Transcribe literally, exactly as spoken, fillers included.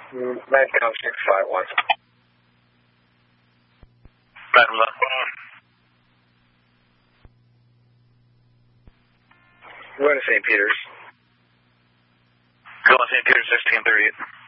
Madcom six five one. Bottoms up. Go to Saint Peter's. Go to Saint Peter's, sixteen thirty-eight.